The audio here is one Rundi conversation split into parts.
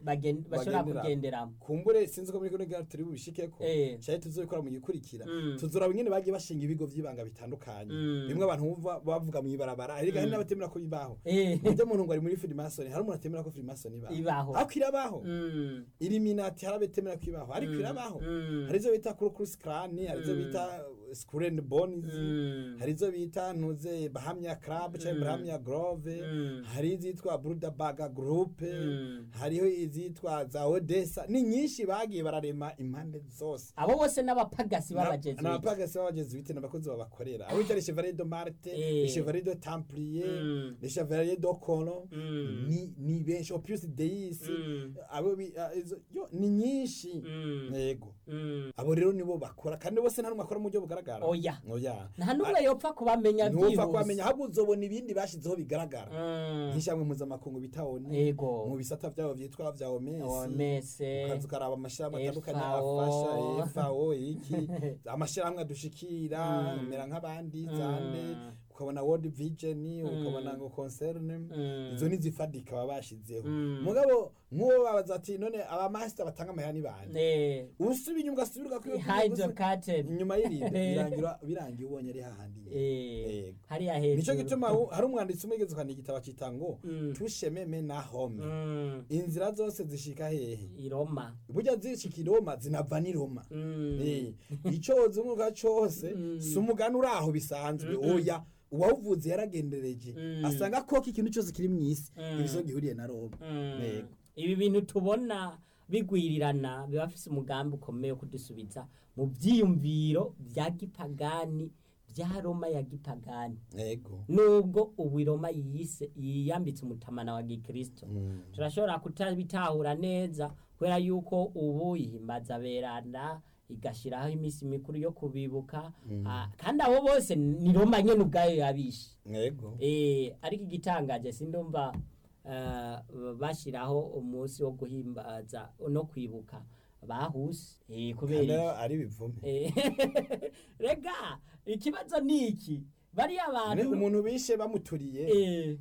bashobora kugenderamo. kumbure sinzi ko muri kino gihe turi bubishikeko cyane tuzobikora mu gikurikira tuzora nyine bagiye bashinga ibigo vy'ibanga bitandukanye bimwe abantu bavuga mu ibarabara ariko hari n'abatemera ko bibaho ibyo muntu ngo ari muri Freemason hari umuntu atemera ko Freemason ibaho ariko irabaho Illuminati hari abatemera ko ibaho ariko irabaho hari izo bita Ku Klux Klan hari izo bita Skull and Bones hari izo bita ntuze Bahamya Club cyangwa Bahamya Grove hari izitwa Bilderberg Group hariho izitwa za Odessa ni nyinshi bagiye bararema impande zose abo bose n'abapagasi b'abajezuite n'abapagasi b'abajezuite n'abakozi babakorera abo cyari Chevalier de Marte Chevalier de Templier les Chevalier de Colon ni benshi Opus Deis abo yo ni nyinshi yego abo rero nibo bakora kandi bose nta numwe akora mu buryo bugaragara oya nta numwe yopfa kubamenya byihuse nupfa kubamenya ahubwo uzobona ibindi bashizeho bigaragara nk'ishamwe mpuzamakungu bitawoni mu bisata byabo vyitwa vya OMS ukaza ukaraba amashirahamwe atandukanye afasha FAO iki amashirahamwe adushikira mera nk'abandi zande ukabona World Vision ukabona ngo concern izo nizifadika babashizeho mugabo nk'uwo babaza ati none aba master batanga amahani bande usubi inyuma ugasubirwa kwiyo inyuma y'irinde birangira ubonye ari hahandi hari hejuru nico gituma hari umwanditsi umwigeze kwandika igitabo kitango tushememe na home inzira zose zishika hehe i Roma burya zishika i Roma zinava ni Roma ico zumuga cose sumugana uraho bisanzwe oya uwawuvuze yaragendereje asanga ko ikintu cyose kiri mu isi ibizo gihuriye na Roma ibi bintu tubona bigwirirana bibafise umugambi ukomeye wo kudusubiza mu byiyumviro bya gipagani bya Roma ya gipagani nubwo ubu Roma yiyambitse umutamana wa gikristo turashobora kutabitahura neza kubera yuko ubu ihimbaza berana igashiraho imisi mikuru yo kubibuka kandi abo bose ni Roma nyene ubwayo yabishe ariko igitangaje sindumva bashiraho umunsi wo guhimbaza no kwibuka bahuse kubera ari bivume rega ikibazo niki bari abantu umuntu bishe bamuturiye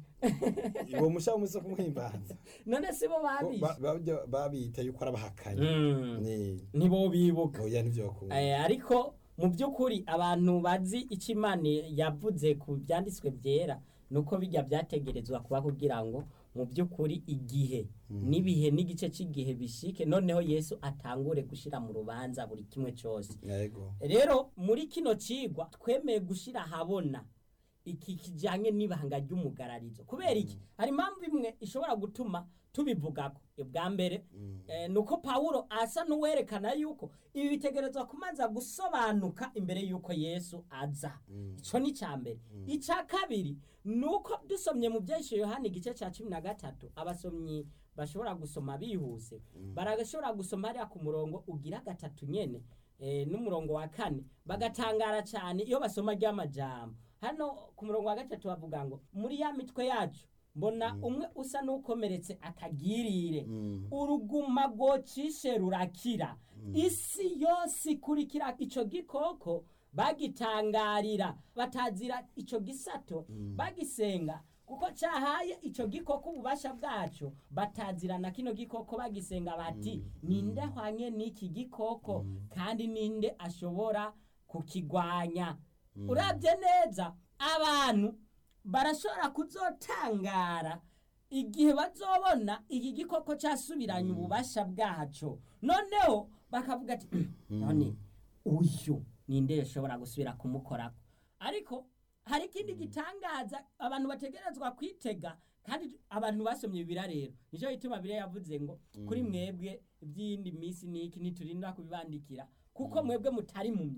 ibo musha umuso kumwimbaza none sibo babishe babita yuko arabahakanye nibo bibuka oya nivyo ko ariko mu byukuri abantu bazi ikimani yavuze ku byanditswe byera nuko bijya byategerezwa kuba kugira ngo mu byukuri igihe nibihe n'igice cy'igihe bishike noneho Yesu atangure gushira mu rubanza buri kimwe cyose rero muri kino cigwa twemeye gushira habona iki kijanye n'ibanga ry'umugararizo kubera iki hari impamvu imwe ishobora gutuma tubivugako bwa mbere nuko Paulo asa n'uwerekana yuko ibi bitegerezwa kumanza gusobanuka imbere yuko Yesu aza ico ni cyambere ica kabiri nuko dusomye mu byeshe Yohana igice cya 13 abasomyi bashobora gusoma bihuse baragashobora gusoma ari ku murongo ugira gatatu nyene n'umurongo wa 4 bagatangara cyane iyo basoma ry'amajambo hano ku murongo wa gatatu bavuga ngo muri ya mitwe yacu mbona umwe usa n'ukomeretse akagirire uruguma gocishe rurakira isi yose ikurikira ico gikoko bagitangarira batazira ico gisato bagisenga kuko cyahaye ico gikoko ububasha bwacu batazira na kino gikoko bagisenga bati ninde hwanye n'iki gikoko kandi ninde ashobora kukigwanya urabye neza abantu barashobora kuzotangara igihe bazobona iki gikoko cyasubiranye ububasha bwacu noneho bakavuga ati none uyu ninde yashobora gusubira kumukorako ariko hari ikindi gitangaza abantu bategerezwa kwitega kandi abantu basomye Bibiliya rero nico bituma Bibiliya yavuze ngo kuri mwebwe ibyindi minsi niki niturinda kubibandikira kuko mwebwe mutari mumye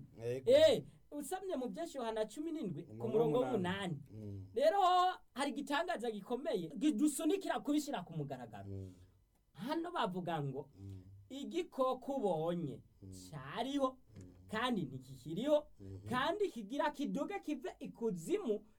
usomye mu byesho Yohana 17 ku murongo w'8 rero hari gitangaza gikomeye gidusunikira kubishira ku mugaragaro hano bavuga ngo igikoko ubonye cyariho kandi ntikikiriho kandi kigira kidoge kive ikuzimu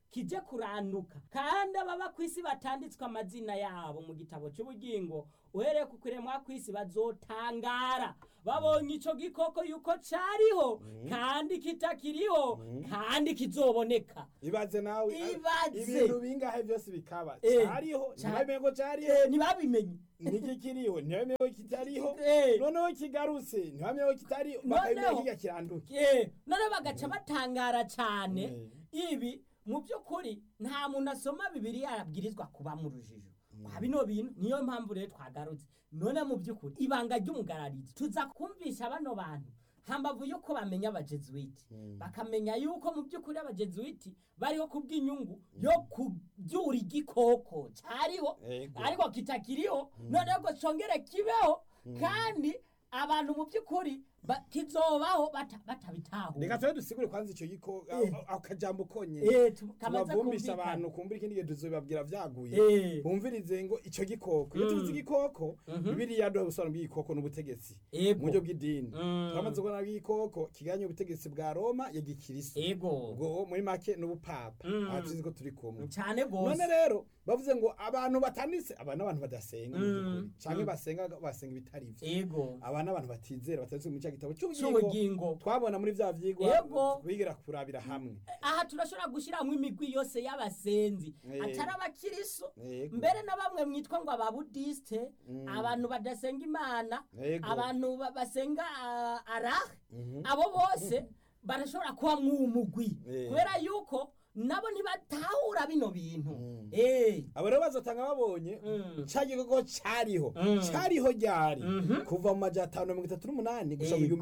kije kuranduka kandi ababa ku isi batanditswe amazina yabo mu gitabo cy'ubugingo uhereye ku kuremwa kw'isi bazotangara babonye ico gikoko yuko cariho kandi kitakiriho kandi kizoboneka. Ibaze nawe Ibaze. ibintu bingahe byose bikaba cariho ntibamenye ko cariho ntibabimenye ntigikiriho ntibamenye ko kitariho noneho kigarutse ntibamenye ko kitariho bakabimenya kiga kiranduka none bagaca batangara cane. Ibi mu by'ukuri nta muntu asoma Bibiliya arabwirizwa kuba mu rujijo kwa bino bintu. Niyo mpamvu rero twagarutse none mu by'ukuri ibanga ry'umugararizi tuza kumvisha bano bantu hambavu yuko bamenya abajezuiti bakamenya yuko mu by'ukuri abajezuiti bariho kubw'inyungu yo kubyura igikoko cyariho ariko kitakiriho noneho ngo congere kibeho kandi abantu mu by'ukuri kizobaho batabitaho. Reka twe dusigure kwanza ico giko akajambo konye tubavumbisha abantu kumbira ikindi gihe tuzobabwira vyaguye bumvirize ngo ico gikoko iyo tuvuze igikoko Bibiliya do busobanura bw'igikoko n'ubutegetsi mu buryo bw'idini twamaze kubona bw'igikoko kiganye ubutegetsi bwa Roma ya gikristo ubwo muri make n'ubupapa atuzi ko turi kumwe cyane gose. None rero bavuze ngo abantu batanditse abantu badasenga canke basenga ibitari vyo abantu batizera batanditse mu gitabo cy'ubugingo twabona muri vya vyigwa bigira kurabira hamwe. Aha turashobora gushiramwe imigwi yose y'abasenzi atari abakiriso mbere na bamwe mwitwa ngo ababudiste abantu badasenga Imana abantu basenga Allah abo bose barashobora kuba mw'umugwi kubera yuko nabo ntibatahura bino bintu. Abo rero bazotanga babonye cagikoko cariho ryari kuva mu maja 538 gushika mu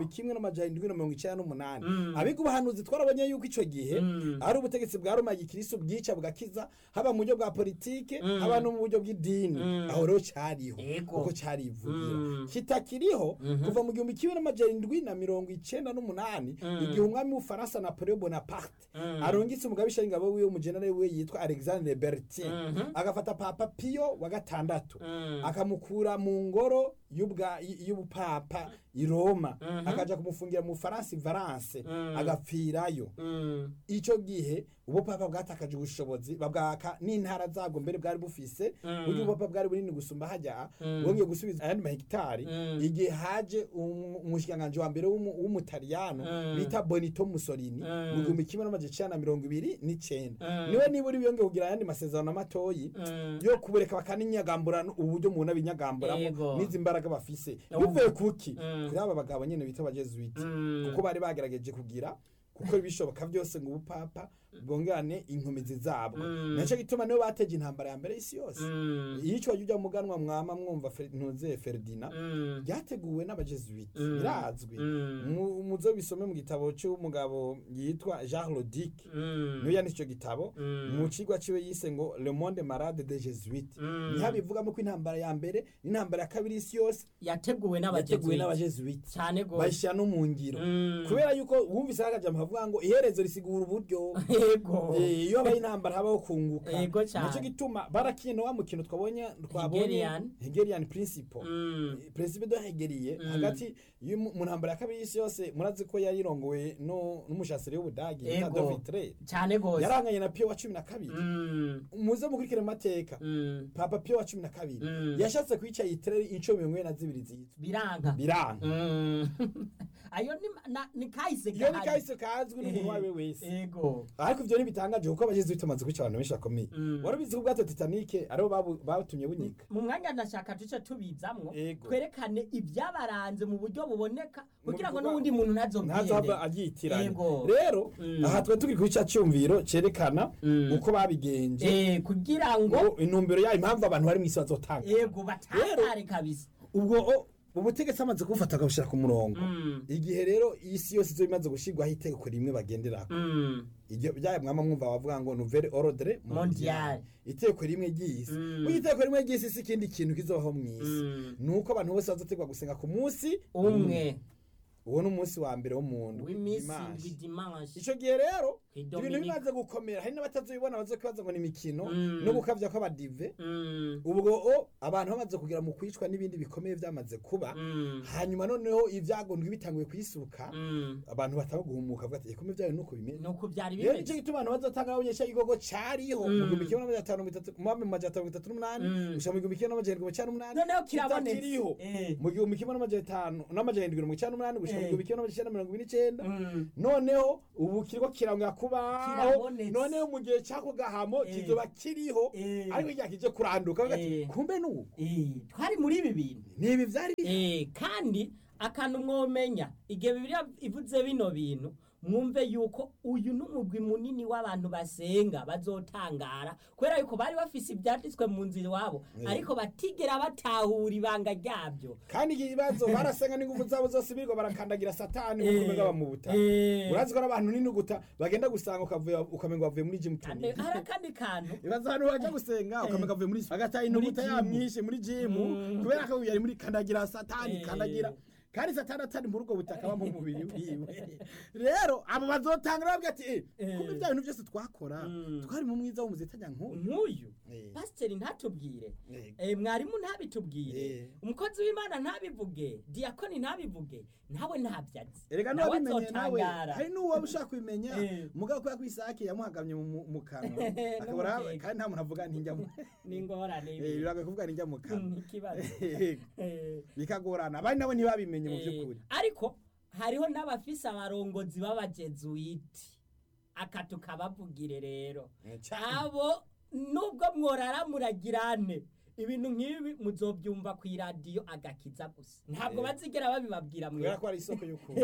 1798 abiga ubuhanuzi twarabonye yuko ico gihe ari ubutegetsi bwa Roma gikristo bwica bugakiza haba mu buryo bwa politike haba no mu buryo bw'idini. Aho rero cariho kuko carivugira kitakiriho kuva mu 1798 igihe umwami w'Ufaransa Napoleon Bonaparte arongitse umugabisha ingabo wiwe umujenerali we yitwa Alexandre Berthier agafata Papa Pio wa gatandatu akamukura mu ngoro y'ubupapa i Roma akaja kumufungira mu Faransa Valence agapfirayo. Ico gihe ubupapa bwatakaje ubushobozi babwaka n'intara zabwo mbere bwari bufise buryo ubupapa bwari bunini gusumba hajya bongeye gusubiza ayandi mahegitari igihe haje umushikanganje wa mbere w'umutaliyano bita Benito Mussolini mu 1929 niwe niburi biyongeye kugira ayandi masezerano matoyi yo kubereka bakaninyagambura uburyo mu nabinyagamburamo nizi imbaraga bafise bivuye kuki kuri aba bagabo nyene bita abajesuiti kuko bari bagerageje kugira kuko bishoboka byose ngo ubupapa bwongerane inkomezi zabo naco gituma niyo bateje intambara ya mbere y'isi yose yico wajya muganwa mwama mwumva ntuze Ferdinand byateguwe n'abajesuiti birazwi muzo bisome mu gitabo cy'umugabo yitwa Jean Lodic niyo yanditse ico gitabo mu cigwa ciwe yise ngo Le Monde Malade des Jésuites ntihabivugamo ko intambara ya mbere n'intambara ya kabiri y'isi yose yateguwe n'abajesuiti cyane go bayishya no mu ngiro kubera yuko wumvise akajambo havuga ngo iherezo risigura uburyo iyo abaye intambara habaho kunguka nicyo gituma barakina wa mukino twabonye Hegelian principle de Hegeliye hagati mu ntambara ya kabiri y'isi yose murazi ko yarirongowe n'umushasiri w'Ubudagi Adolf Hitler cyane gose yaranganye na Pio wa 12 muze mukurikira amateka Papa Pio wa 12 yashatse kwica Hitler inco 12 biranga ayo ni kahise kazwi n'umuntu wawe wese ariko ivyo nibitangaje kuko abajesuiti bamaze kwica abantu benshi bakomeye warabizi ko ubwato Titanic aribo batumye bunyika mu mwanya ndashaka tuce tubizamwo twerekane ibyabaranze mu buryo buboneka kugira ngo n'ubundi muntu ntazova agiyitiranya rero aha twe turi kwica cyumviro cerekana uko babigenje kugira ngo intumbero yayo impamvu abantu bari mu isi bazotanga batangare kabisa ubwo ubutegetsi amaze kufata akabushira ku murongo igihe rero isi yose imaze gushirwaho itegeko rimwe bagenderako iryo byaya mwama mwumva bavuga ngo nouvelle ordre mondial itegeko rimwe ry'isi itegeko rimwe ry'isi si ikindi kintu kizobaho mu isi nuko abantu bose bazotegwa gusenga ku munsi umwe uwo ni umunsi wa mbere wo mu ndwi w'imisi dimanche. ico gihe rero ibintu bimaze gukomera hari n'abatazobibona bazokwibaza ngo ni imikino no gukavya kw'abadive ubwo abantu bamaze kugira mu kwicwa n'ibindi bikomeye vyamaze kuba hanyuma noneho ivyagondwe bitanguye kwisuka abantu bataba guhumuka bavuga ati ikomeye vyayo nuko bimeze nuko byari rero ico gituma abantu bazotanga abanyesha igogo cariho mu 1938 gushika mu 1998 noneho kirabonetse mu 1998 gushika mu 1929 noneho ubu kiriko kiranga kubaho noneho mu gihe cyako gahamo kizoba kiriho ariko yakije kuranduka bagati kumbe nuko twari muri ibi bintu nibi vyari kandi akantu mwomenya igihe Bibiliya ivuze bino bintu mwumve yuko uyu n'umugwi munini w'abantu basenga bazotangara kubera yuko bari bafise ibyanditswe mu nzira wabo ariko batigera batahura ibanga ryabyo kandi ikibazo barasenga n'ingufu zabo zose birwa barakandagira satani kuko baba mu butaka urazi ko abantu n'inuguta bagenda gusanga ukamenga bavuye muri gym kandi kandi kantu ibaza hano waje gusenga ukamenga bavuye muri agataye inuguta yamwishe muri gym kubera ko yari muri kandagira satani kandagira kandi satani atari mu rugo butaka bamwe mu mubiri wiwe rero abo bazotangara bavuga ati kumbe bya bintu byose twakora twari mu mwiza w'umuzitanya nk'uyu pasiteri ntatubwire mwarimu ntabitubwire umukozi w'Imana ntabivuge diakoni ntabivuge nawe ntabyazi erega nabimenye nawe hari n'uwo ushaka kubimenya mugabo ko yakwisake yamuhagamye mu kanwa akabora kandi nta muntu avuga ntinjya mu n'ingorane biraga kuvuga ntinjya mu kanwa ikibazo bikagorana abandi nabo ntibabimenye mu by'ukuri ariko hariho n'abafise abarongozi b'abajezuiti akatu kabavugire rero abo nubwo mworara muragirane ibintu nk'ibi muzobyumva ku radio agakiza gusa ntabwo bazigera babibabwira mwe kubera ko ari isoko y'ukuri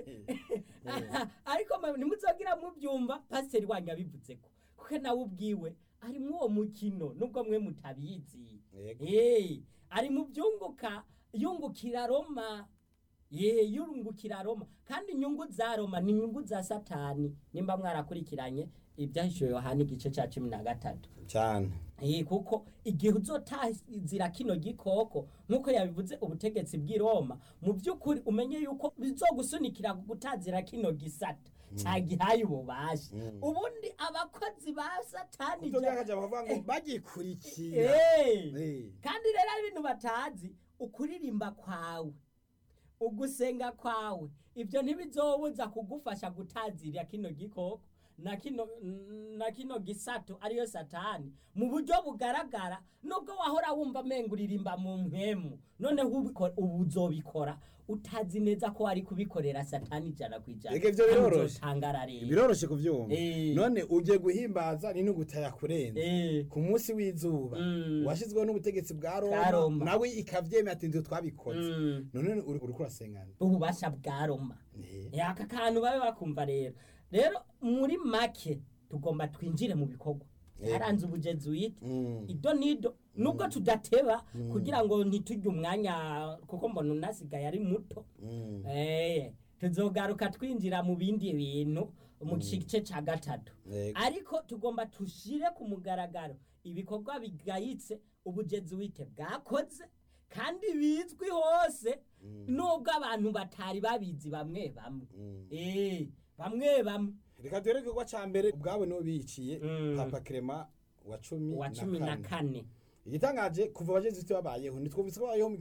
ariko nimuzogira mubyumva pasiteri wanyu abivuze ko kuko nawe ubwiwe ari mu uwo mukino nubwo mwe mutabizi ari mu byunguka yungukira Roma yurungukira Roma kandi inyungu za Roma ni inyungu za Satani nimba mwarakurikiranye ibyahishuwe Yohana igice cya 13 cyane kuko igihe uzotazira kino gikoko nkuko yabivuze ubutegetsi bw'i Roma mu by'ukuri umenye yuko bizogusunikira gutazira kino gisata cyagihaye ububasha ubundi abakozi ba Satani bagikurikira kandi rero ibintu batazi ukuririmba kwawe ugusenga kwawe ibyo ntibizobuza kugufasha gutazira kino gikoko na kino gisato ariyo Satani mu buryo bugaragara nubwo wahora wumva menguririmba mu mpemu none ubuzobikora utazi neza ko ari kubikorera Satani jana kwijana ivyo biroroshe biroroshe kuvyumva none uje guhimbaza ni n'ugutaya kurenza ku munsi w'izuba washizweho n'ubutegetsi bwa Roma nawe ikavyemera ati nzo twabikoze none uri kurasengana ububasha bwa Roma aka kantu babe bakumva rero muri make tugomba twinjire mu bikorwa yaranze ubujezuiti ido nido nubwo tudateba kugira ngo ntitujye umwanya kuko mbona unasigaye ari muto tuzogaruka twinjira mu bindi bintu mu gice cya gatatu ariko tugomba tushire ku mugaragaro ibikorwa bigayitse ubujezuiti bwakoze kandi bizwi hose nubwo abantu batari babizi bamwe bamwe reka dore ko ca mbere ubwabo no biciye Papa Clement wa 14 igitangaje kuva abajezuiti babayeho nitwumvise ko babayeho mu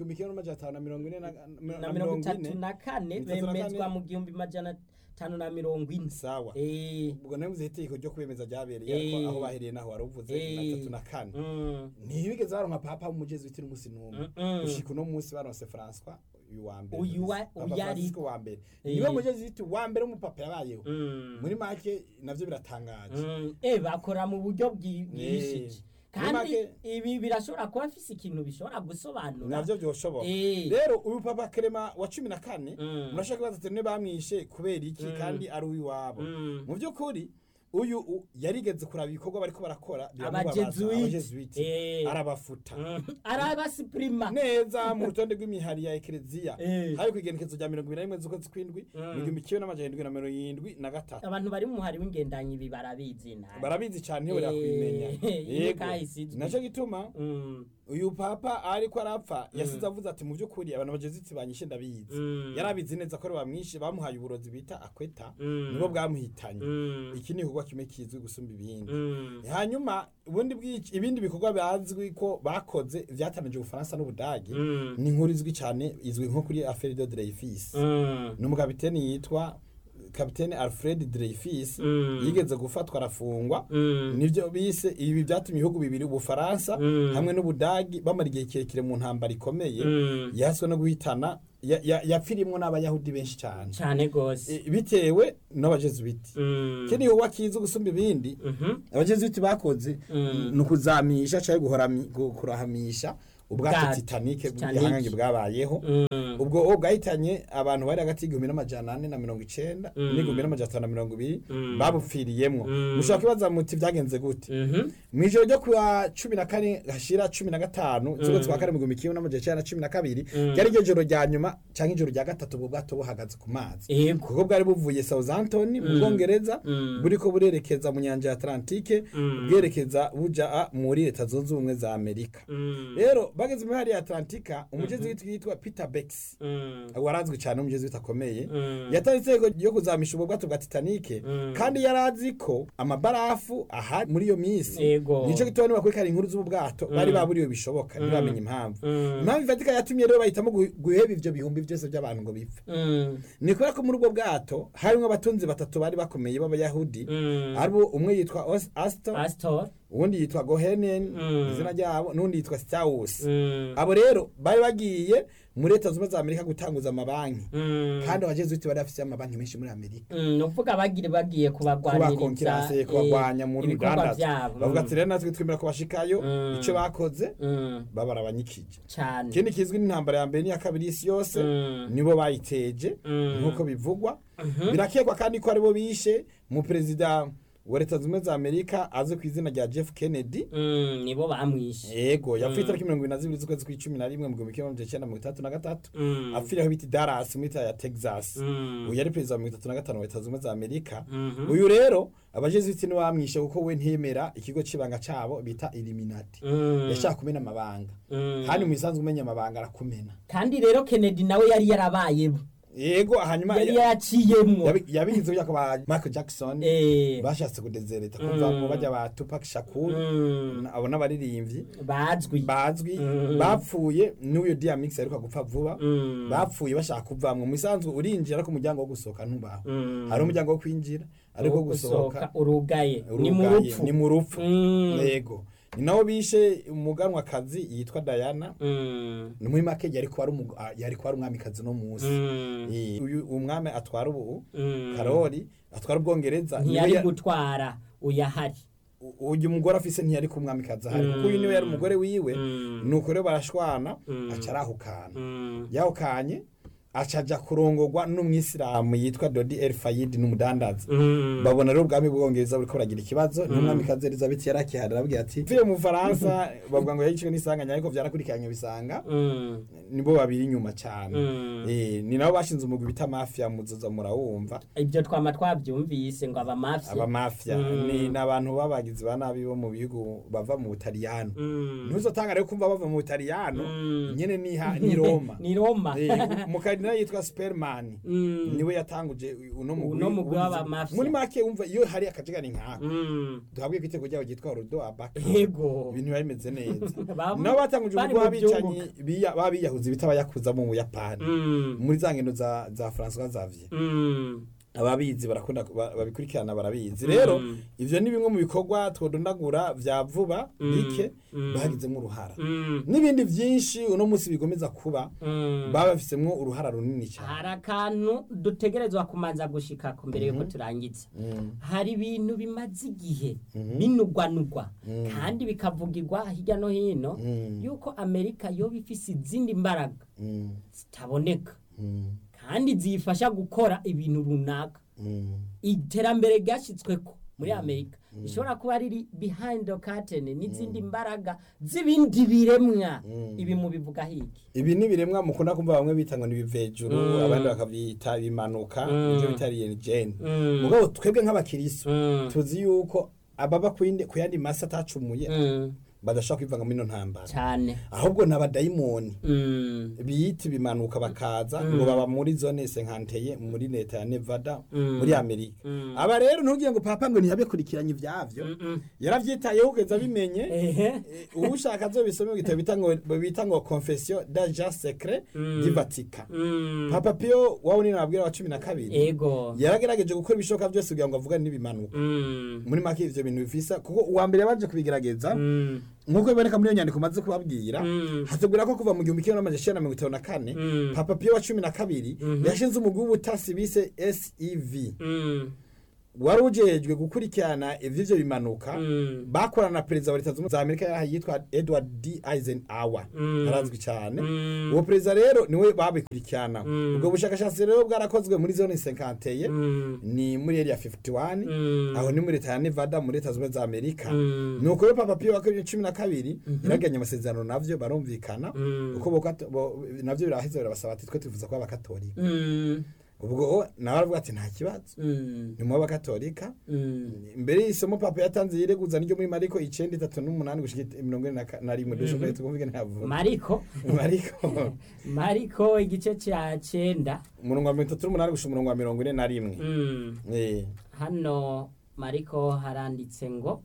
1534 bemezwa mu 1540 sawa ubwo navuze itegeko ryo kwemeza ryabereye ariko aho bahereye naho waruvuze na 34 ntibigeze baronka papa w'umujezuiti n'umusi n'umwe ushika no munsi baronse François uyu yari wa mbere niwe mujezuiti wa mbere umupapa yabayeho muri make navyo biratangaje bakora mu buryo bwishije kandi ibi birashobora kuba afise ikintu bishobora gusobanura navyo byoshoboka rero uyu Papa Clement wa 14 murashaka kubaza ati ne bamwishe kubera iki kandi ari uwiwabo mu by'ukuri uyu yarigeze kuraba ibikorwa bariko barakora abajezuiti arabafuta arabasiprima neza mu rutonde rw'imihari ya ekereziya hari kwigenekezo rya 21 z'ukwezi kw'indwi mu 1973 abantu bari mu muhari w'ingendanyi barabizi cyane niho barakwimenya yego naco gituma uyu papa ariko arapfa yasize avuze ati mu by'ukuri abantu bajesuite banyishe ndabizi yarabizi neza ko bamwishe bamuhaye uburozi bita akweta nibo bwamuhitanye iki ni igikorwa kimwe kizwi gusumba ibindi hanyuma ibindi bikorwa bazwi ko bakoze vyatanije Ubufaransa n'Ubudagi ni inkuru izwi cyane izwi nko kuri Affaire de Dreyfus n'umukapiteni yitwa Kapiteni Alfred Dreyfus yigeze gufatwa arafungwa nivyo bise ibi byatumye ibihugu bibiri Ubufaransa hamwe n'Ubudagi bamara igihe kirekire mu ntambara ikomeye yaswe no guhitana yapfirimwo n'abayahudi benshi cyane gose bitewe n'abajesuite kindi ho kizo gusumba ibindi abajesuite bakoze nukuzamisha cyangwa kurahamisha ubwato Titanic bw'ihangange bwabayeho ubwo bwahitanye abantu bari hagati y'1490 na 19 n'1520 babupfiriyemwo mushaka kibaza muti byagenze gute mwijoro ryo kwa 14 gashira 15 zuko twakare mu 1912 ryari ryo joro rya nyuma cyangwa ijoro rya gatatu ubwo bwato buhagaze ku mazi kuko bwari buvuye Southampton mu Bwongereza buriko burerekeza mu nyanja ya Atlantique bwerekeza buja muri Leta Zunze Ubumwe za Amerika rero bageze mu hari ya Atlantika umugezi witwa Peter Bex warazwi cyane umugezi witakomeye yataritse yo kuzamisha ubwo bwato bwa Titanic kandi yarazi ko amabarafu aha muri iyo misi nico gitone bakwikara inkuru z'ubwato bari baburiwe bishoboka ntibamenye impamvu ifatika yatumye rero bahitamo guheba ivyo bihumbi byose by'abantu ngo bipfe ni kubera ko muri ubwo bwato harimo abatunzi batatu bari bakomeye b'abayahudi arbo umwe yitwa Astor ubundi yitwa Gohenen izina ryabo n'undi yitwa Staus abo rero bari bagiye muri Leta Zunze za Amerika gutanguza amabanki kandi abajesuite bari bafite amabanki menshi muri Amerika novuga bagiye kubagwanya muri Uganda bavuga ati rero natwe twemera ko bashikayo ico bakoze babara abanyikije cyane kindi kizwi n'intambara ya mbere n'iya kabiri y'isi yose nibo bayiteje nkuko bivugwa birakekwa kandi ko aribo bishe mu president wa Leta Zunze za Amerika azwe ku izina rya Jeff Kennedy nibo bamwishe yego yapfuye tariki 22 z'ukwezi kwa 11 mu 1933 apfiraho biti Dallas mu ya Texas uyu yari president wa 1935 wa Leta Zunze za Amerika uyu rero abajesuite ni bamwishe kuko we ntiyemera ikigo cibanga cabo bita Illuminati yashaka kumena amabanga kandi mu isanzwe umenya amabanga arakumena kandi rero Kennedy nawe yari yarabaye yego hanyuma yari yaciyemwo yabigize byako ba Michael Jackson bashatse kudezereta kumva mu bajya ba Tupac Shakur abo n'abaririmbyi bazwi bapfuye n'uyo DMX ariko gupfa vuba bapfuye bashaka kuvamwe mu isanzwe urinjira ko umuryango wo gusohoka ntubaho hari umuryango wo kwinjira ariko gusohoka urugaye ni mu rupfu yego naho bishe umuganwa kazi yitwa Diana ni muri make yari ko ari umwamikazi no musi uyu umwami atwara ubu Karoli atwara Ubwongereza ntiyari gutwara uyahari uyu mugore afise ntiyari ku mwamikazi ahari kuko uyu niwe yari umugore wiwe nuko rero barashwana acarahukana yahukanye acaja kurongorwa n'umwisilamu yitwa Dodi El Fayed n'umudandaza babona rero ubwami bwongereza buriko buragira ikibazo n'umwamikazi Elizabeth yarakihara arabwiye ati mvuye mu Faransa bavuga ngo yayicwe n'isanganya ariko byarakurikiranye bisanga nibo babiri nyuma cyane ni nabo bashinze umugwi bita mafia muzoza murawumva ibyo twama twabyumvise ngo aba mafia ni nabantu babagize banabi bo mu bihugu bava mu Butaliyano ntuzotanga rero kumva bava mu Butaliyano nyene ni Roma ni Roma mukadina yitwa Sperman niwe yatanguje uno mugwi w'aba mafia muri make umva iyo hari akajagari nkako duhabwe kwitego ryawo gitwa Rodo Abaka yego ibintu bimeze neza nabo batanguje umugwi w'abicanyi babiyahuze bitabayakuza mu Buyapani muri za ngendo za François Xavier ababizi barakunda babikurikirana barabizi rero ivyo ni bimwe mu bikorwa twodondagura vya vuba bike bagizemo uruhara n'ibindi vyinshi uno munsi bigomeza kuba babafisemwo uruhara runini cyane hari akantu dutegerezwa kumanza gushika ko mbere yuko turangiza hari ibintu bimaze igihe binugwanugwa kandi bikavugirwa hirya no hino yuko Amerika yo bifise izindi mbaraga zitaboneka kandi zifasha gukora ibintu runaka iterambere ryashitsweko muri Amerika bishobora kuba riri behind the curtain n'izindi mbaraga z'ibindi biremwa ibi mu bivuga hiki ibi ni biremwa mukunda kumva bamwe bitangwa n'ibivejuru abandi bakavyita bimanuka ibyo bitari gene mugabo twebwe nk'abakiriso tuzi yuko ababa kuyandi masa atacumuye badashobora kwivanga muri ino ntambara cyane, ahubwo n'abadayimoni biyita bimanuka bakaza ngo baba muri zone senkanteye muri leta ya Nevada muri Amerika. Aba rero ntugiye ngo papa ngo ntiyabekurikiranye ivyavyo, yaravyitayeho kugeza bimenye. Ubushaka azobisome mu gitabo bita ngo Confession d'agent secret du Vatican. Papa Pio wawe ni nabwira wa 12 yaragerageje gukora ibishoka byose kugira ngo avugane n'ibimanuka. Muri make ivyo bintu bifisa kuko uwa mbere yabaje kubigerageza nkuko biboneka muri iyo nyandiko maze kubabwira, hategura ko kuva mu 1954 Papa Pio wa 12 yashinze umugwi w'ubutasi bise SEV wari ujejwe gukurikirana ivyo bimanuka. Bakorana na perezida wa Leta Zunze za Amerika yitwa Edward D. Eisenhower, arazwi cyane. Uwo perezida rero niwe babikurikirana. Ubwo bushakashatsi rero bwarakozwe muri zone 50 ni muri area 51 aho ni muri Leta ya Nevada muri Leta Zunze za Amerika. Nuko rero Papa Pio wa 12 yaraganye amasezerano navyo barumvikana uko navyo biraheze barabasaba ati twe tuvuza ko abakatolika. Ubwo nawe aravuga ati nta kibazo ni mu bakatolika. Mbere y'isomo Papa yatanze yireguza n'iryo muri Mariko 9:38 gushika 41 dushobora tukumvige ntavuga Mariko igice cya 9 umurongo wa 38 gushika umurongo wa 41. Hano Mariko haranditse ngo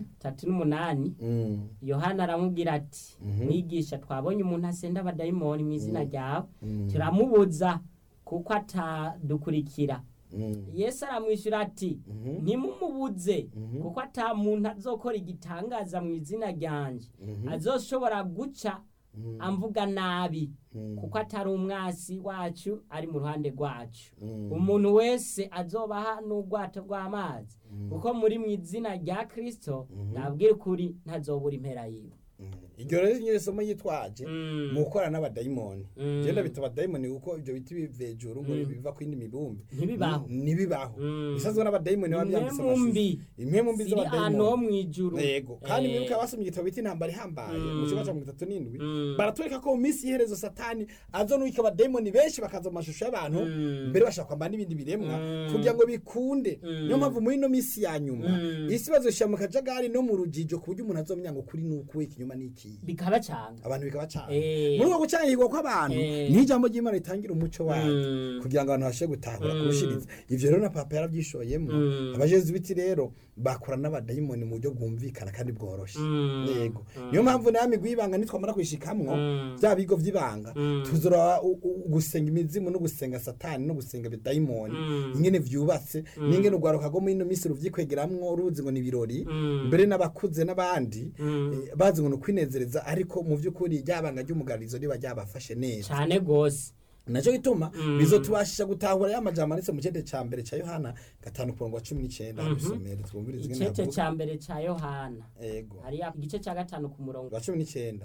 38 Yohana aramubwira ati mwigisha twabonye umuntu asenda abadayimoni mu izina ryawe turamubuza kuko atadukurikira. Yesu aramwishyura ati ntimumubuze kuko ata muntu azokora igitangaza mu izina ryanje azoshobora guca amvuga nabi kuko atari umwasi wacu ari mu ruhande rwacu. Umuntu wese azobaha n'ubwato bw'amazi kuko muri mu izina rya Kristo nabwira ukuri ntazobura impera yiwe. Iryo rero nyine somo yitwaje mu gukora n'abadayimoni. Genda bita abadayimoni kuko ibyo biti bivejuru ngo biva ku indi mibumbi nibibaho bisazwe n'abadayimoni babyanditse amashuri imwe mu mbizo z'abadayimoni mu ijuru. Yego kandi mwibuka basomye igitabo biti intambara ihambaye mu kigo cya 37 baratwereka ko mu minsi iherezo Satani azonuka abadayimoni benshi bakaza mu mashusho y'abantu mbere bashaka kwamba n'ibindi biremwa kugira ngo bikunde. Niyo mpamvu muri no minsi ya nyuma isi bazoshya mu kajagari no mu rujijo ku buryo umuntu azomenya ngo kuri nuko ikinyuma niki bikabacanga abantu bikabacanga. Muri uko gucangirwa kw'abantu ni ijambo ry'Imana ritangira umuco wayo kugira ngo abantu bashe gutahura kurushiriza. Ivyo rero na Papa yarabyishoyemo. Abajezuiti rero bakora n'abadayimoni mu buryo bwumvikana kandi bworoshe. Yego niyo mpamvu namwe gwibanga nitwamara kwishikamwo bya bigo vy'ibanga tuzora gusenga imizimu no gusenga Satani no gusenga abadayimoni ingene vyubatse n'ingene ugwaruka go muri no misi ruvyikwegeramwo uruzi ngo ni birori mbere n'abakuze n'abandi bazi ngo kwinezereza ariko mu by'ukuri ryabanga ry'umugarizo riba ryabafashe neza cyane gose. Naco gituma bizotubashisha gutahura y'amajambo ndetse mu cete ca mbere ca Yohana 5:19 dusomere twumvirize ngene cete ca mbere ca Yohana. Yego hari igice ca 5 ku murongo wa 19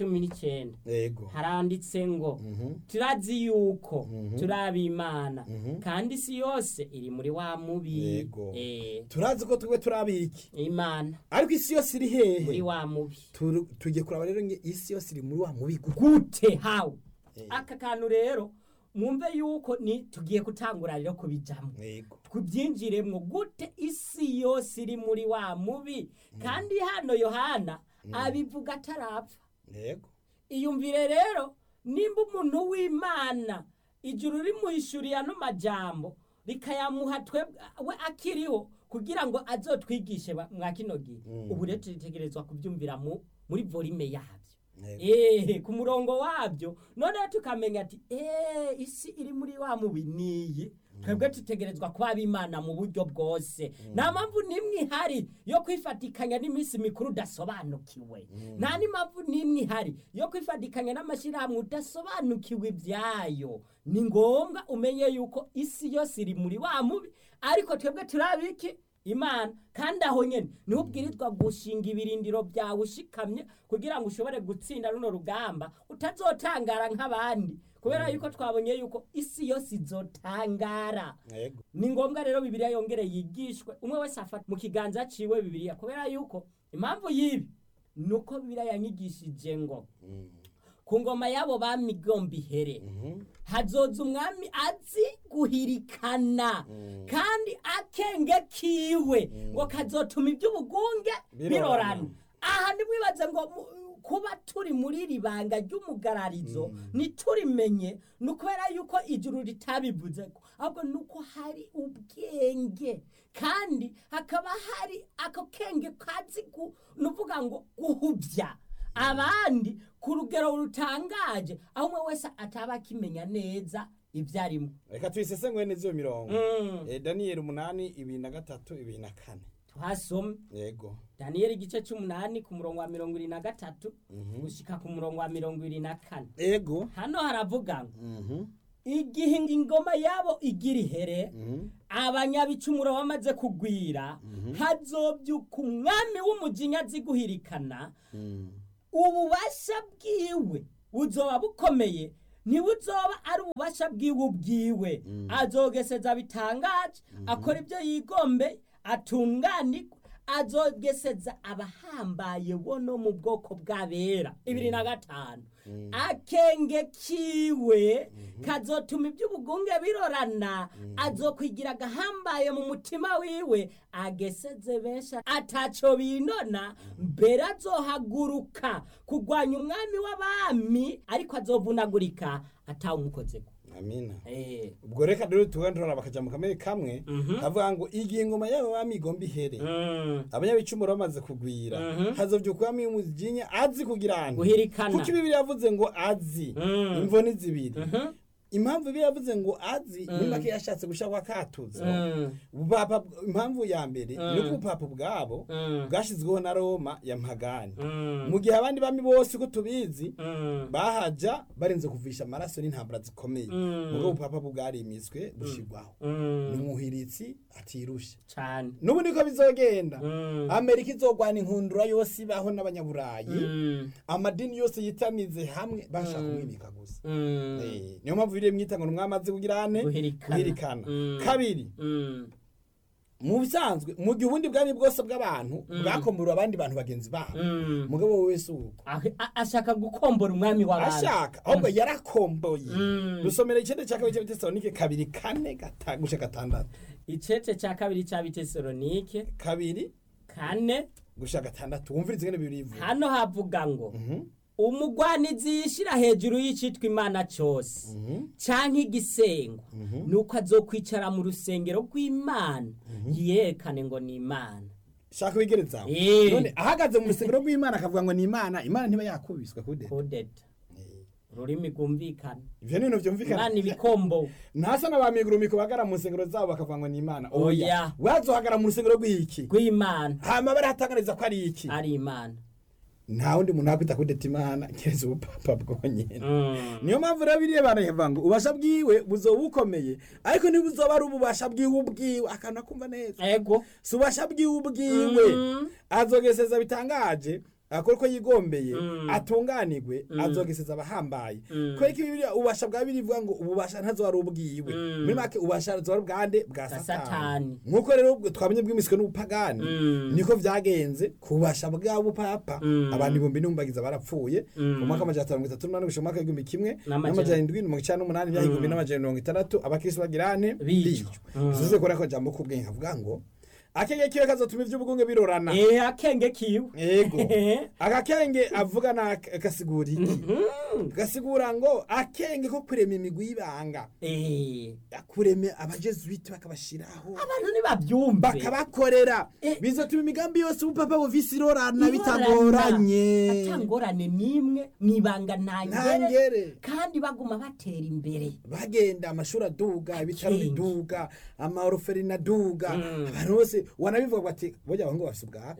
yego haranditse ngo turazi yuko turabimana kandi si yose iri muri wa mubi. Turazi ko twe turabiki Imana ariko isi yose iri hehe muri wa mubi. Tujye kuraba rero nge isi yose iri muri wa mubi gute hawo. Aka kantu rero mwumve yuko ni tugiye kutangura rero kubijamwe kubyinjiremwo gute isi yose iri muri wa mubi kandi hano Yohana abivuga atarapfa. Iyumvire rero nimba umuntu w'Imana ijuru rimuhishuriye ano majambo rikayamuha twebwe akiriho kugira ngo azotwigishe mwa kino gihe. Ubu rero turitegerezwa kubyumvira muri volume yabyo ku murongo wabyo none tukamenya ati isi iri muri wa mubi niyi. Twebwe tutegerezwa kuba Imana mu buryo bwose. Nta mpamvu nimwe ihari yo kwifatikanya n'iminsi mikuru udasobanukiwe. Nta n'impamvu nimwe ihari yo kwifatikanya n'amashyirahamwe udasobanukiwe ibyayo. Ni ngombwa umenye yuko isi yose iri muri wa mubi ariko twebwe turabiki Imana kandi aho nyene niho ubwirizwa gushinga ibirindiro byawe ushikamye kugira ngo ushobore gutsinda runo rugamba utazotangara nk'abandi kubera yuko twabonye yuko isi yose izotangara. Ni ngombwa rero Bibiliya yongere yigishwe umwe wese afata mu kiganza ciwe Bibiliya kubera yuko impamvu yibi nuko Bibiliya yanyigishije ngo ku ngoma yabo bamigomba ihere hazoza umwami azi guhirikana kandi akenge kiwe ngo kazotuma iby'ubugunge birorana aha nimwibaze ngo kuba turi muri iri banga ry'umugararizo ntiturimenye ni ukubera yuko ijuru ritabivuze ko ahubwo ni uko hari ubwenge kandi hakaba hari ako kenge kazi nuvuga ngo guhubya abandi ku rugero rutangaje aho umwe wese ataba akimenya neza ibyo arimo. Reka tuyisesengure neza iyo mirongo. Daniyeli 8:2-3 2-4 twasome. Yego. Daniyeli igice c'8 ku murongo wa 23 gushika ku murongo wa 24. Yego. Hano haravuga ngo igihe ingoma yabo igira ihere abanyabicumuro bamaze kugwira hazobyuka umwami w'umujinya azi guhirikana ububasha bwiwe buzoba bukomeye ntibuzoba ari ububasha bwiwe azogeseza bitangaje akora ibyo yigombe atunganirwa azogeseza abahambaye bo no mu bwoko bw'abera 25 akenge kiwe kazotuma iby'ubugunge birorana azokwigira agahambaye mu mutima wiwe ageseze benshi ataco binona mbere azohaguruka kugwanya umwami w'abami ariko azovunagurika atawumukozeko. Amina. Ubwo reka rero tugandura bakaja mu kamere kamwe havuga ngo igihe ingoma yabo bami igomba ihere abanyabicumuro bamaze kugwira hazovyuka umwami w'umujinya azi kugirana guhirikana kuko Bibiliya yavuze ngo azi imvoni zibiri impamvu Bibiliya yavuze ngo azi nimba yashatse gushaka katuzo ubupapa impamvu ya mbere nuko ubupapa bwabo bwashizweho na Roma ya mpagani mu gihe abandi bami bose ko tubizi bahaja barenze kuvisha amaraso n'intambara zikomeye ubwo ubupapa bwarimizwe bushigwaho n'umuhiritsi atirusha cyane nubu niko bizogenda Amerika izogwana inkundura yose ibaho n'abanyaburayi amadini yose yitamize hamwe bashaka kumwimika gusa niyo mpamvu mwita ngo umwamaze kugirane guhirikana kabiri mu bisanzwe mu gihe ubundi bwami bwose bw'abantu bwakombora abandi bantu bagenzi babo mugabo wese uko ashaka gukombora umwami w'abantu ashaka ahubwo yarakomboye rusomera icete cya kabiri cy'Abitesalonike 2:4 gushika 6 icete cya kabiri cy'Abitesalonike 2:4 gushika 6 wumvirize ngene bibiri hano havuga ngo umugwanizi yishira hejuru y'icitwa imana cyose canke igisengo nuko azokwicara mu rusengero rw'Imana yerekane ngo ni Imana. Shaka wigereza none ahagaze mu rusengero rw'Imana akavuga ngo ni Imana ntiba yakubiswe kudeta ururimi rwumvikana ivyo nino vyumvikana Imana ibikombo ntasa n'abamigurumiko bagara mu rusengero zabo bakavuga ngo ni Imana oya wazohagara mu rusengero rw'Imana hama barahatangariza ko ari iki ari Imana nta wundi muntu akwita kudeta Imana keretse ubupapa bwonyene niyo mpamvu rero biriye baravuga ngo ubasha bwiwe buzoba bukomeye ariko ntibuzoba ari ububasha bwiwe akana kumva neza ego si ubasha bwiwe azogeseza bitangaje akora ko yigombeye atunganirwe azogeseza abahambaye ko iki Bibiliya ubasha bwa birivuga ngo ububasha ntazo ari ubwiwe muri make ubasha zo ari bwande bwa Satani nkuko rero twamenye bw'imiswe n'ubupagani niko vyagenze kubasha bwa bupapa abantu 1000 barapfuye mu mwaka 1938 gushika mu mwaka 1798 byahigumbi n'amajana 60 abakristo bagirane biyo zize kora ko jambo kubwenga avuga ngo akenge kiwe kazotuma ivy'ubugunge birorana akenge kiwe yego akakenge avuga na kasigura iki gasigura ngo akenge ko kurema imigwi y'ibanga akureme abajesuite bakabashiraho abantu nibabyumve bakabakorera bizotuma imigambi yose ubupapa buvisi irorana bitagoranye atangorane nimwe mwibanga ntangere kandi baguma batera imbere bagenda amashuri aduga ibitaro biduga amaoroferina aduga abantu bose wanabivuga bati boja bango basubwa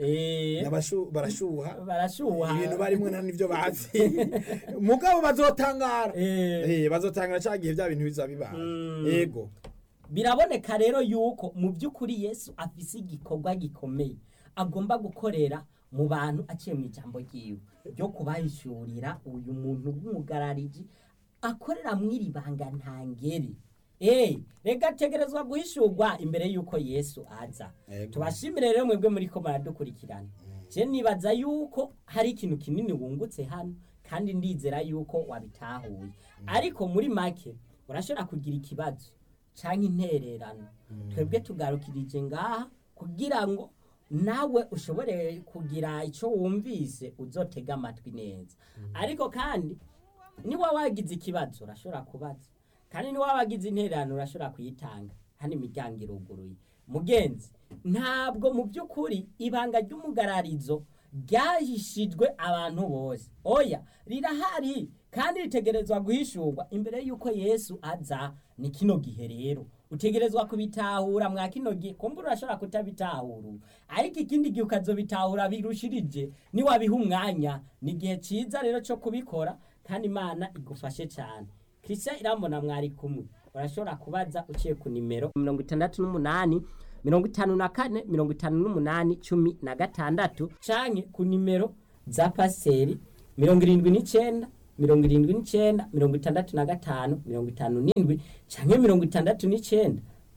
barashuha ibintu barimwe n'ivyo bazi mugabo bazotangara bazotangara cyagihe bya bintu bizabibaye yego biraboneka rero yuko mu by'ukuri Yesu afise igikorwa gikomeye agomba gukorera mu bantu aciye mu ijambo ryiwe ryo kubahishurira uyu muntu w'umugarariji akorera mwiri banga ntangere rega tegerezwa guhishurwa imbere yuko Yesu aza tubashimire rero mwebwe muri ko maradukurikirana je nibaza yuko hari ikintu kinini wungutse hano kandi ndizera yuko wabitahuye ariko muri make urashobora kugira ikibazo canke intererano twebwe tugarukirije ngaha kugira ngo nawe ushobore kugira icyo wumvise uzotega amatwi neza. Ariko kandi niba wagize ikibazo urashobora kubaza, kandi niba wagize intererano urashobora kuyitanga. Hano imiryango iruguruye. Mugenzi, ntabwo mu by'ukuri ibanga ry'umugararizo ryahishijwe abantu bose. Oya, rirahari kandi ritegerezwa guhishurwa imbere y'uko Yesu aza. Ni kino gihe rero utegerezwa kubitahura mwa kino gihe. Kumbura urashobora kutabitahura, ariko ikindi gihe ukazobitahura birushirije niwabiha umwanya. Ni igihe cyiza rero cyo kubikora, kandi Imana igufashe cyane. Christian Irambona mwari kumwe, urashobora kubaza uciye ku nimero 68 54 58 16 canke ku nimero za paseri 79 79 65 57 canke 69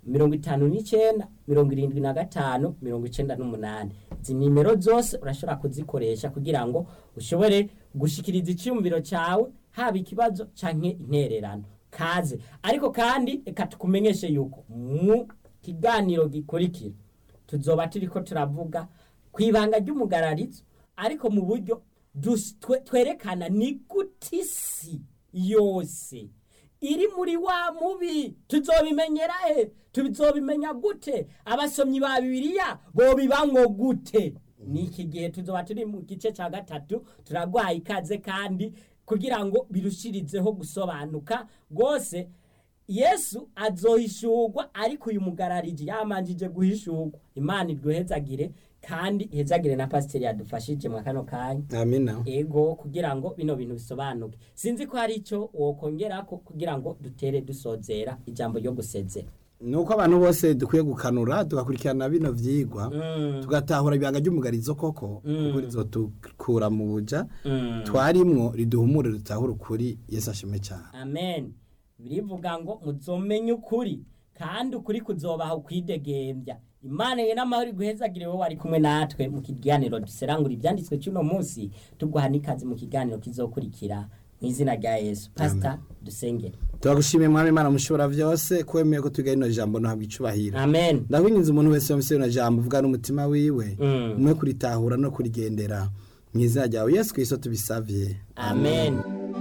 59 75 98. Izi nimero zose urashobora kuzikoresha kugira ngo ushobore gushikiriza icyumviro cyawe, haba ikibazo canke intererano. Kaze. Ariko kandi eka tukumenyeshe yuko mu kiganiro gikurikira tuzoba turiko turavuga kwibanga ry'umugararizo, ariko mu buryo twerekana ni gutisi yose iri muri wa mubi. Tuzobimenyera tuzobimenya gute? Abasomyi ba Bibiliya bo bibango gute? Ni iki gihe tuzoba turi mu gice cya gatatu. Turagwaye ikaze kandi kugira ngo birushirizeho gusobanuka rwose. Yesu azohishurwa, ariko uyu mugarariji yamanjije guhishurwa. Imana idwehezagire kandi ihezagire na pasiteri yadufashije mu kano kanya. Amina. Ego, kugira ngo bino bintu bisobanuke. Sinzi ko hari icyo wokongera ko kugira ngo dutere dusozera ijambo ryo gusezera. Nuko abantu bose dukwiye gukanura tugakurikirana bino vyigwa, tugatahura ibanga ry'umugarizo koko, kuko rizotukura mu buja twarimwo, riduhumure dutahura ukuri. Yesu ashime cyane. Amen. Birivuga ngo muzomenye ukuri, kandi ukuri kuzobaha kwidegembya. Imana ye n'amahoro guhezagire wowe ari kumwe natwe mu kiganiro duserangura ibyanditswe cy'uno munsi. Tuguha n'ikaze mu kiganiro kizokurikira mu izina rya Yesu. Pastor, dusengere. Turagushimiye Mwami Imana mushobora byose, kwemeye ko tugaye no jambo no habwa icubahiro. Amen. Ndabinyiza umuntu wese wamse no jambo vuga n'umutima wiwe, umwe kuritahura no kurigendera mu izina ryawe Yesu Kristo tubisavye. Amen.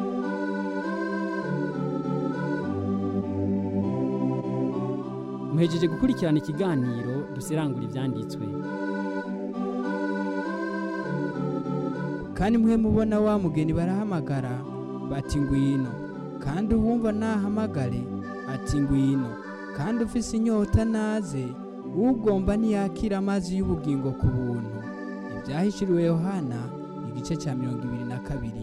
Muhejeje gukurikirana ikiganiro duserangura ibyanditswe. Kandi mwe mubona wa mugeni barahamagara bati ngwino, kandi uwumva nahamagare ati ngwino, kandi ufise inyota naze, ugomba ntiyakira amazi y'ubugingo ku buntu. Ibyahishuriwe Yohana igice cya 22.